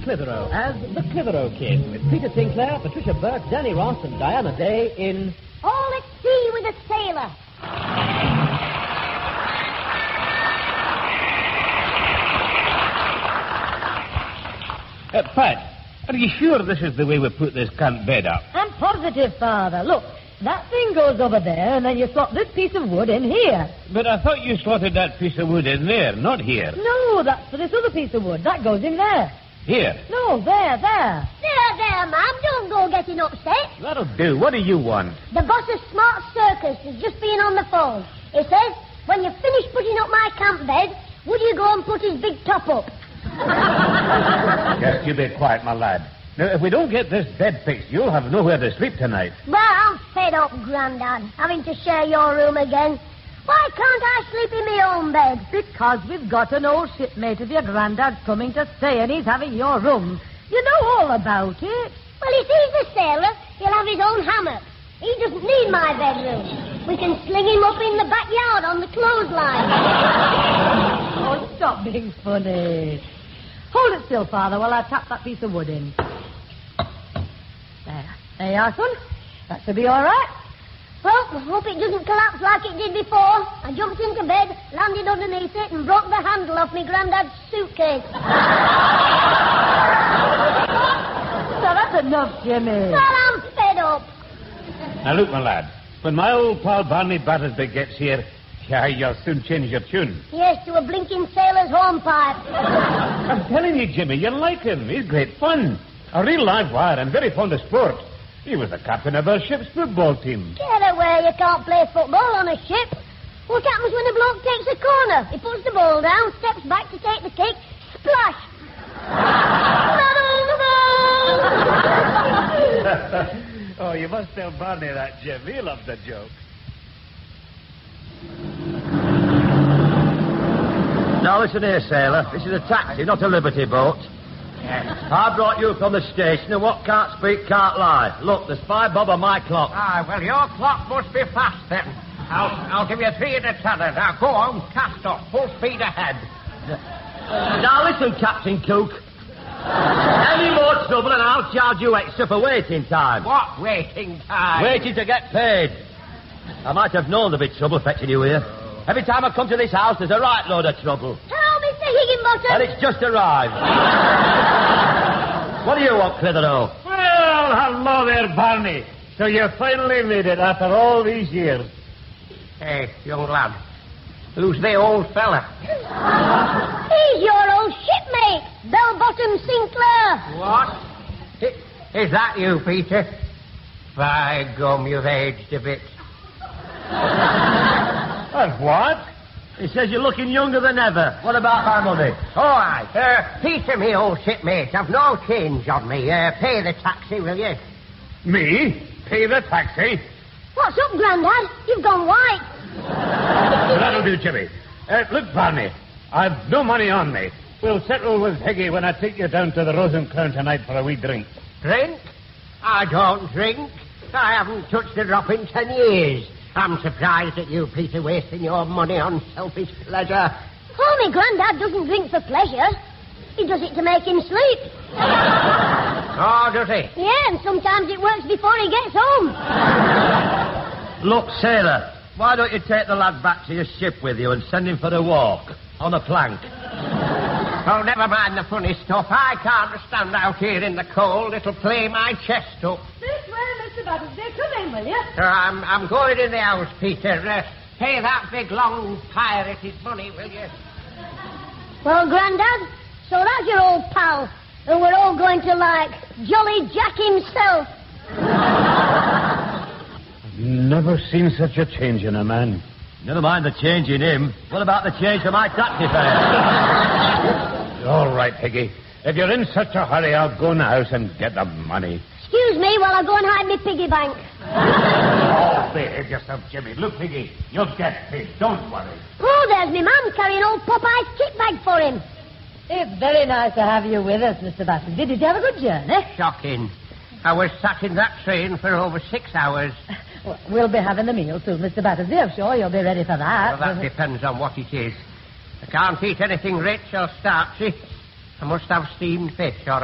Clitheroe as The Clitheroe Kid with Peter Sinclair, Patricia Burke, Danny Ross, and Diana Day in All at Sea with a Sailor. Pat, are you sure this is the way we put this camp bed up? I'm positive, Father. Look, that thing goes over there, and then you slot this piece of wood in here. But I thought you slotted that piece of wood in there, not here. No, that's for this other piece of wood. That goes in there. Here? No, there. There, Ma'am. Don't go getting upset. That'll do. What do you want? The boss of Smart Circus has just been on the phone. He says, when you finish putting up my camp bed, would you go and put his big top up? Just you be quiet, my lad. Now, if we don't get this bed fixed, you'll have nowhere to sleep tonight. Well, I'm fed up, Grandad, having to share your room again. Why can't I sleep in my own bed? Because we've got an old shipmate of your granddad's coming to stay, and he's having your room. You know all about it. Well, if he's a sailor, he'll have his own hammock. He doesn't need my bedroom. We can sling him up in the backyard on the clothesline. Oh, stop being funny. Hold it still, Father, while I tap that piece of wood in. There you are, son. That should be all right. Well, I hope it doesn't collapse like it did before. I jumped into bed, landed underneath it, and broke the handle off my granddad's suitcase. So that's enough, Jimmy. Well, I'm fed up. Now, look, my lad. When my old pal Barney Battersby gets here, you'll soon change your tune. Yes, to a blinking sailor's hornpipe. I'm telling you, Jimmy, you'll like him. He's great fun. A real live wire and very fond of sport. He was the captain of our ship's football team. Get away, you can't play football on a ship. What happens when a bloke takes a corner? He puts the ball down, steps back to take the kick, splash. Oh, you must tell Barney that, Jim. He loved the joke. Now listen here, sailor. This is a taxi, not a liberty boat. I brought you from the station, and what can't speak can't lie. Look, there's 5 bob on my clock. Well, your clock must be fast, then. I'll give you 3 in a tenner. Now, go on, cast off, full speed ahead. Now listen, Captain Cook. Any more trouble, and I'll charge you extra for waiting time. What waiting time? Waiting to get paid. I might have known there'd be trouble fetching you here. Every time I come to this house, there's a right load of trouble. Hello, Mr. Higginbottom. And it's just arrived. What do you want, Clitheroe? Well, hello there, Barney. So you finally made it after all these years. Hey, young lad. Who's the old fella? He's your old shipmate, Bell-Bottom Sinclair. What? Is that you, Peter? By gum, you've aged a bit. And what? He says you're looking younger than ever. What about my money? All right. Peter, me old shipmate, I've no change on me. Pay the taxi, will you? Me? Pay the taxi? What's up, Grandad? You've gone white. That'll do, Jimmy. Look, Barney, I've no money on me. We'll settle with Peggy when I take you down to the Rose and Crown tonight for a wee drink. Drink? I don't drink. I haven't touched a drop in 10 years. I'm surprised at you, Peter, wasting your money on selfish pleasure. Oh, my Grandad doesn't drink for pleasure. He does it to make him sleep. Oh, does he? Yeah, and sometimes it works before he gets home. Look, sailor, why don't you take the lad back to your ship with you and send him for a walk on a plank? Oh, never mind the funny stuff. I can't stand out here in the cold. It'll play my chest up. This way, Mr. Battersby. Come in, will you? I'm going in the house, Peter. Pay that big, long pirate his money, will you? Well, Grandad, so that's your old pal, who we're all going to like. Jolly Jack himself. I've never seen such a change in a man. Never mind the change in him. What about the change for my taxi fare? All right, Peggy. If you're in such a hurry, I'll go in the house and get the money. Excuse me while I go and hide my piggy bank. Oh, behave yourself, Jimmy. Look, Peggy, you'll get paid. Don't worry. Oh, there's my man carrying old Popeye's kit bag for him. It's very nice to have you with us, Mr. Battersby. Did you have a good journey? Shocking. I was sat in that train for over 6 hours. Well, we'll be having the meal soon, Mr. Battersby. I'm sure you'll be ready for that. Well, that depends on what it is. I can't eat anything rich or starchy. I must have steamed fish or